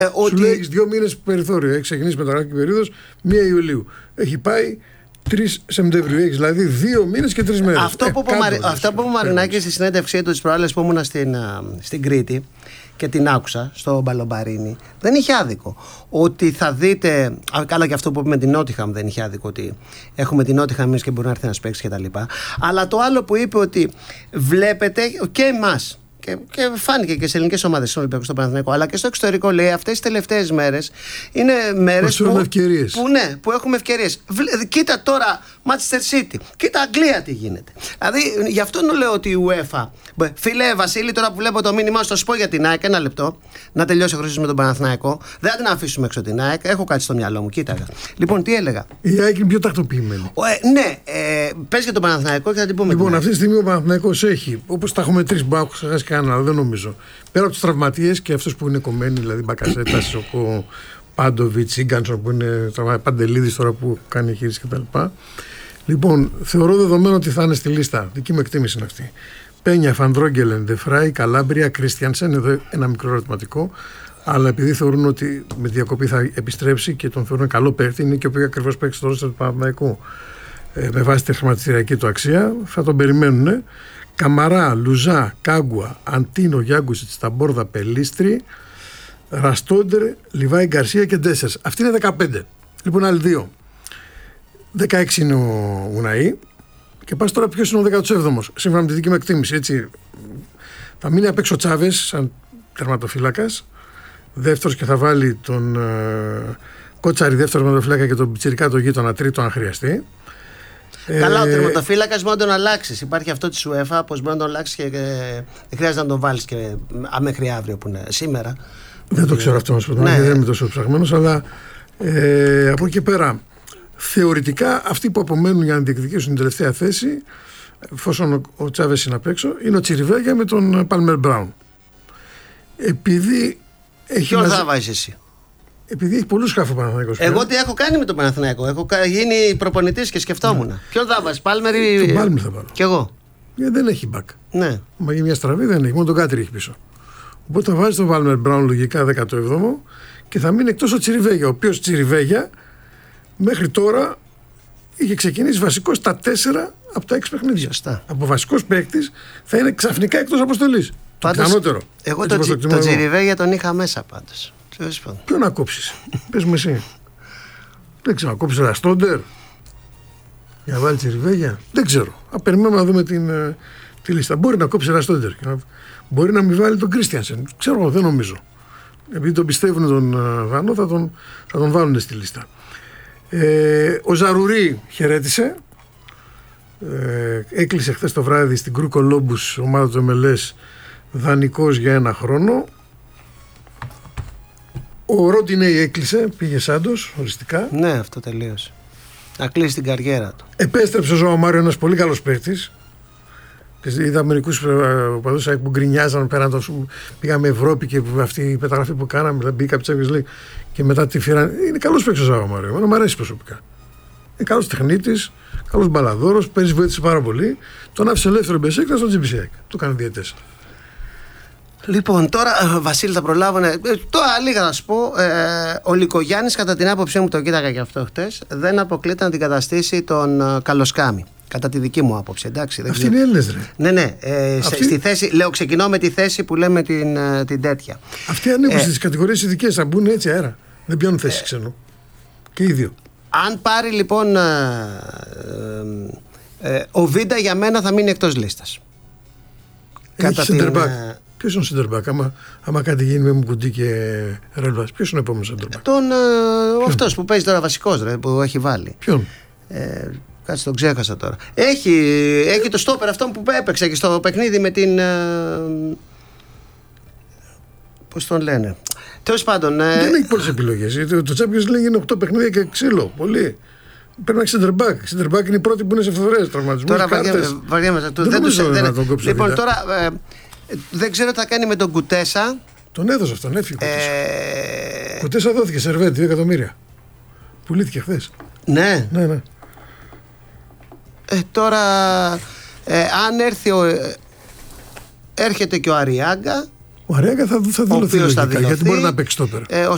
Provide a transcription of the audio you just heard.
Σου λέει έχεις 2 μήνες περιθώριο. Έχει ξεκινήσει μεταγραφική περίοδος 1 Ιουλίου. Έχει πάει 3 Σεπτεμβρίου. Έχεις δηλαδή 2 μήνες και 3 μέρες. Αυτό που είπε ο Μαρινάκης στη συνέντευξή του τις προάλλες που ήμουν στην Κρήτη και την άκουσα στο Μπαλομπαρίνι, δεν είχε άδικο. Ότι θα δείτε. Καλά, και αυτό που είπε με την Νότιχαμ δεν είχε άδικο. Ότι έχουμε την Νότιχαμ εμείς και μπορεί να έρθει να παίξει κτλ. Αλλά το άλλο που είπε ότι βλέπετε και εμάς. Και φάνηκε και σε ελληνικές ομάδες, στον Ολυμπιακό, στο Παναθηναϊκό, αλλά και στο εξωτερικό, λέει, αυτές τις τελευταίες μέρες είναι μέρες που έχουμε ευκαιρίες. Κοίτα τώρα Manchester City, κοίτα Αγγλία τι γίνεται. Δηλαδή, γι' αυτό λέω ότι η UEFA. Φίλε Βασίλη, τώρα που βλέπω το μήνυμά σου, θα σου πω για την ΑΕΚ, ένα λεπτό, να τελειώσει ο Χρήστος με τον Παναθηναϊκό. Δεν θα την αφήσουμε έξω την ΑΕΚ, έχω κάτι στο μυαλό μου, κοίταγα. Λοιπόν, τι έλεγα. Η ΑΕΚ είναι πιο τακτοποιημένη. Ναι, πες για τον Παναθηναϊκό και θα την πούμε. Λοιπόν, αυτή τη στιγμή ο Παναθηναϊκός έχει, όπως τα έχουμε τρεις, μπορεί να ξεχάσει κανένα, αλλά δεν νομίζω. Πέρα από τους τραυματίες και αυτούς που είναι κομμένοι, δηλαδή Μπακασέτα, Σοκό, Πάντοβιτς, Ίγκανσον που είναι Παντελίδης τώρα που κάνει χείριση κτλ. Λοιπόν, θεωρώ δεδομένο ότι θα είναι στη λίστα. Δική μου εκτίμηση είναι αυτή. Πένια, Φανδρόγγελεν, Δεφράι, Καλάμπρια, Κρίστιανσεν. Εδώ ένα μικρό ερωτηματικό. Αλλά επειδή θεωρούν ότι με διακοπή θα επιστρέψει και τον θεωρούν καλό παίκτη, είναι και ο οποίο ακριβώς παίξει στο ρόστερ του Παναθηναϊκού με βάση τη χρηματιστηριακή του αξία, θα τον περιμένουν. Καμαρά, Λουζά, Κάγκουα, Αντίνο, Γιάγκουσιτς, Ταμπόρδα, Πελίστρι, Ραστόντερ, Λιβάη, Γκαρσία και Ντέσσερς. Αυτή είναι 15. Λοιπόν, άλλοι 2. 16 είναι ο Ουναή. Και πας τώρα ποιος είναι ο 17ος, σύμφωνα με τη δική μου εκτίμηση. Έτσι, θα μείνει απ' έξω ο Τσάβες, σαν τερματοφύλακας. Δεύτερος και θα βάλει τον Κότσαρη, δεύτερο τερματοφύλακα και τον Πιτσιρικά, τον γείτονα, τρίτο, αν χρειαστεί. Καλά, ο τερματοφύλακας μπορεί να τον αλλάξει. Υπάρχει αυτό τη UEFA, πως μπορεί να τον αλλάξει και δεν χρειάζεται να τον βάλει και μέχρι αύριο που είναι σήμερα. Δεν το ξέρω αυτό, ναι. Δεν είμαι τόσο ψαγμένος, αλλά από εκεί πέρα. Θεωρητικά αυτοί που απομένουν για να διεκδικήσουν την τελευταία θέση, εφόσον ο Τσάβες είναι απ' έξω, είναι ο Τσιριβέγια με τον Πάλμερ Μπράουν. Επειδή έχει. Ποιον θα βάζεις εσύ? Επειδή έχει πολλούς χάφου Παναθηναϊκός. Εγώ τι έχω κάνει με τον Παναθηναϊκό? Έχω γίνει προπονητής και σκεφτόμουν. Ναι. Ποιον θα βάζεις, Πάλμερ ή. Τον Πάλμερ θα βάλω. Κι εγώ. Γιατί δεν έχει back. Ναι. Μα για μια στραβή δεν έχει, μόνο τον Κάτρι έχει πίσω. Οπότε θα βάζει τον Πάλμερ Μπράουν λογικά 17ο και θα μείνει εκτός ο Τσιριβέγια. Ο οποίος Τσιριβέγια μέχρι τώρα είχε ξεκινήσει βασικός στα 4 από τα 6 παιχνίδια. Σωστά. Από βασικός παίκτης θα είναι ξαφνικά εκτός αποστολής. Το πιθανότερο. Εγώ τον Τσιριβέγια τον είχα μέσα πάντως. Ποιο να κόψεις? Πες μου εσύ. Δεν ξέρω, να κόψεις Ραστόντερ για να βάλει Τσιριβέγια? Δεν ξέρω. Περιμένουμε να δούμε τη λίστα. Μπορεί να κόψει Ραστόντερ. Μπορεί να μην βάλει τον Κρίστιανσεν. Ξέρω, δεν νομίζω. Επειδή τον πιστεύουν τον Δανό, θα τον βάλουν στη λίστα. Ο Ζαρουρί χαιρέτησε. Έκλεισε χθες το βράδυ στην Κρού Κολόμπους, ομάδα του MLS, δανεικός για 1 χρόνο. Ο Ροντινέι έκλεισε, πήγε Σάντος οριστικά. Ναι, αυτό τελείωσε. Να κλείσει την καριέρα του. Επέστρεψε ο Ζωά Μάριο, ένας πολύ καλός παίκτης. Είδα μερικούς οπαδούς που γκρινιάζαν πέραν πήγαμε Ευρώπη και αυτή η μεταγραφή που κάναμε, μπήκα από Champions League και μετά τη φύραν. Είναι καλός παίκτης ο Ζωά Μάριο. Εμένα μου αρέσει προσωπικά. Είναι καλός τεχνίτης, καλός μπαλαδόρος, παίζει, βοήθησε πάρα πολύ. Τον άφησε ελεύθερο Μπεσέκτα στον Τζιμπισέκ. Το έκανε διαιτές. Λοιπόν, τώρα Βασίλη θα προλάβω. Τώρα λίγα να σου πω. Ο Λικογιάννης, κατά την άποψή μου, το κοίταγα και αυτό χτες, δεν αποκλείται να αντικαταστήσει τον Καλοσκάμη. Κατά τη δική μου άποψη, εντάξει. Αυτοί είναι Έλληνες, ρε. Ναι. Στη θέση, λέω, ξεκινώ με τη θέση που λέμε την τέτοια. Αυτοί ανήκουν στις κατηγορίες ειδικές, θα μπουν έτσι αέρα. Δεν πιάνουν θέση ξένου. Και οι δύο. Αν πάρει λοιπόν. Ο Βίντα για μένα θα μείνει εκτός λίστας. Κατά την. Ποιος είναι ο Σέντερμπακ, άμα κάτι γίνει με Μουκουντή και Ρέλβας, ποιος είναι ο επόμενος Σέντερμπακ? Αυτός που παίζει τώρα βασικός, ρε, που έχει βάλει. Ποιον? Κάτσε, τον ξέχασα τώρα. Έχει το στόπερ αυτό που έπαιξε και στο παιχνίδι με την. Πώς τον λένε. Τέλος πάντων. Δεν έχει πολλές επιλογές. Το Champions League είναι 8 παιχνίδια και ξύλο. Πολύ. Πρέπει να έχει Σέντερμπακ. Σέντερμπακ είναι οι πρώτοι που είναι σε φθορές τραυματισμούς. Τώρα βαριέμαι. Λοιπόν, τώρα. Δεν ξέρω τι θα κάνει με τον Κουτέσα. Τον έδωσε αυτόν, έφυγε. Κουτέσα δόθηκε Σερβέτ, 2 εκατομμύρια. Πουλήθηκε χθες. Ναι. Τώρα, αν έρχεται και ο Αριάγκα. Ο Αριάγκα θα δηλωθεί λογικά, γιατί μπορεί να παίξει στόπερ. Ο